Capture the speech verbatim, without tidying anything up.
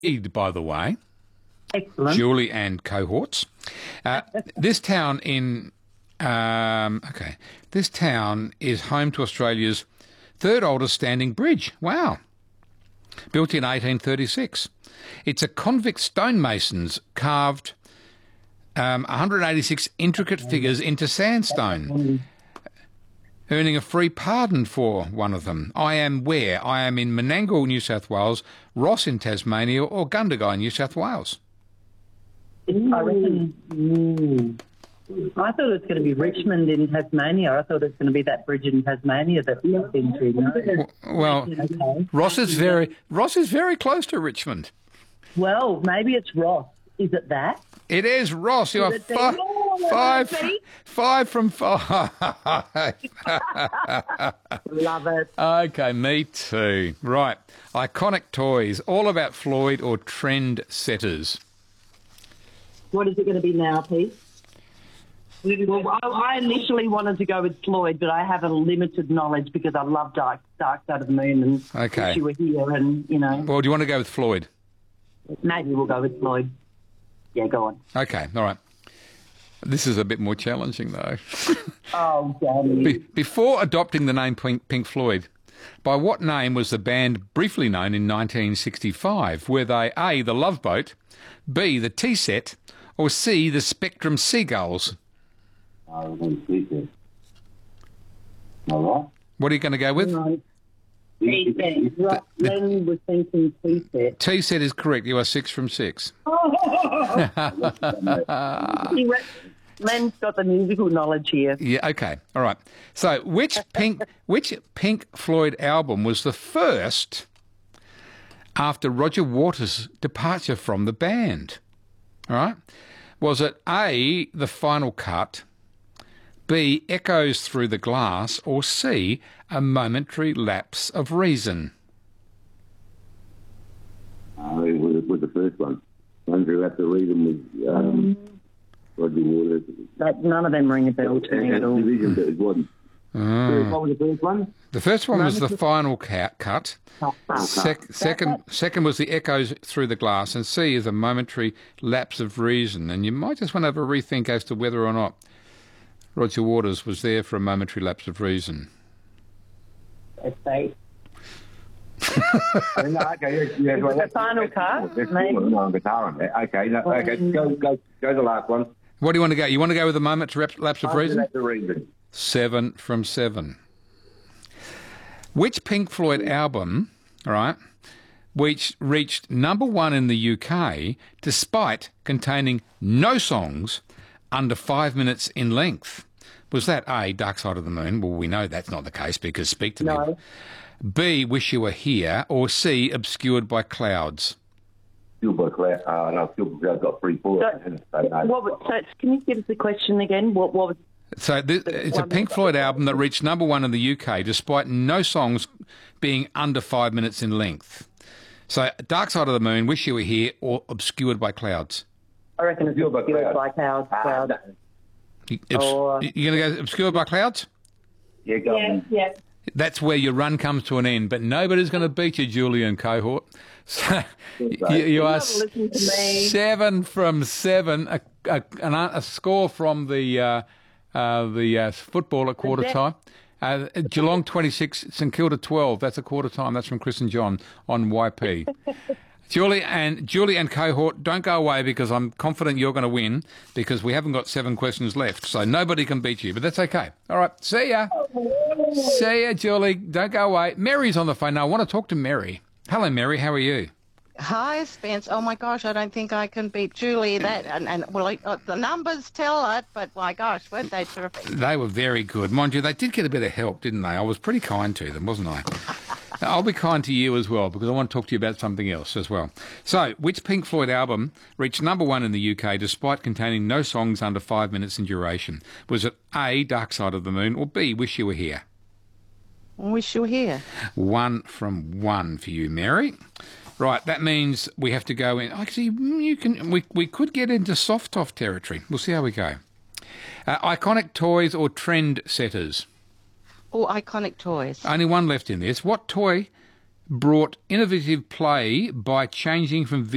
by the way. Excellent. Julie and cohorts. Uh, this town in... Um, okay. This town is home to Australia's third oldest standing bridge. Wow. Built in eighteen thirty-six. It's a convict stonemasons carved um, one hundred eighty-six intricate figures into sandstone, earning a free pardon for one of them. I am where? I am in Menangle, New South Wales, Ross in Tasmania, or Gundagai, New South Wales. I reckon. Mm. I thought it was going to be Richmond in Tasmania. I thought it was going to be that bridge in Tasmania that we've been to. No? Well, okay. Ross is very Ross is very close to Richmond. Well, maybe it's Ross. Is it that? It is Ross. You are it fi- oh, five, five from five. Love it. Okay, me too. Right, iconic toys, all about Floyd or trend setters. What is it going to be now, Pete? Well, I, I initially wanted to go with Floyd, but I have a limited knowledge because I love Dark Dark Side of the Moon and okay. Wish You Were Here, and you know. Well, do you want to go with Floyd? Maybe we'll go with Floyd. Yeah, go on. Okay, all right. This is a bit more challenging, though. Oh, Daddy. Be- before adopting the name Pink, Pink Floyd, by what name was the band briefly known in nineteen sixty-five? Were they A, the Love Boat, B, the Tea Set, or C, the Spectrum Seagulls? Oh, T-Set. All right. What are you going to go with? T-Set. Right, Len was thinking T-Set. Tea Set is correct. You are six from six. Len's got the musical knowledge here. Yeah, okay. All right. So which Pink which Pink Floyd album was the first after Roger Waters' departure from the band? All right. Was it A, The Final Cut, B, Echoes Through the Glass, or C, A Momentary Lapse of Reason? Uh, it was, it was the first one. Momentary Lapse of Reason was um, um, Roger Waters. That, none of them ring a bell to me at all. Division, but it wasn't. Mm. What was the first one? The first one was The Final Cut. cut. Sec- second, second was The Echoes Through the Glass, and C is A Momentary Lapse of Reason. And you might just want to have a rethink as to whether or not Roger Waters was there for a momentary lapse of reason. Let's say. no, okay, yes, yes, well, The Final Cut. Maybe. On guitar on there. Okay, no, okay, go, go, go to the last one. What do you want to go? You want to go with a momentary lapse of reason? Lapse of reason. Seven from seven. Which Pink Floyd album, all right, which reached number one in the U K despite containing no songs under five minutes in length? Was that A, Dark Side of the Moon? Well, we know that's not the case because Speak to No. Me. B, Wish You Were Here, or C, Obscured by Clouds? Obscured by Clouds. Uh, no, Obscured by Clouds got three, four. So, what was, so can you give us the question again? What, what was... So this, it's a Pink Floyd album that reached number one in the U K despite no songs being under five minutes in length. So Dark Side of the Moon, Wish You Were Here, or Obscured by Clouds? I reckon it's Obscured by Obscured by Clouds. Clouds. Clouds. You, obs- Or- you're going to go Obscured by Clouds? Yeah, go on. yeah. That's where your run comes to an end, but nobody's going to beat you, Julian cohort. So you, you are Listen to me. seven from seven, a, a, an- a score from the uh, uh, the uh, football at quarter that- time. Uh, Geelong twenty-six, St Kilda twelve. That's a quarter time. That's from Chris and John on Y P. Julie and Julie and cohort, don't go away because I'm confident you're going to win because we haven't got seven questions left, so nobody can beat you. But that's okay. All right, see ya. See ya, Julie. Don't go away. Mary's on the phone now. I want to talk to Mary. Hello, Mary. How are you? Hi, Spence. Oh my gosh, I don't think I can beat Julie. That and, and well, uh, the numbers tell it, but my gosh, weren't they terrific? They were very good, mind you. They did get a bit of help, didn't they? I was pretty kind to them, wasn't I? I'll be kind to you as well because I want to talk to you about something else as well. So, which Pink Floyd album reached number one in the U K despite containing no songs under five minutes in duration? Was it A, Dark Side of the Moon, or B, Wish You Were Here? Wish you were here. One from one for you, Mary. Right, that means we have to go in. Actually, you can. We we could get into soft off territory. We'll see how we go. Uh, iconic toys or trend setters? Oh, iconic toys. Only one left in this. What toy brought innovative play by changing from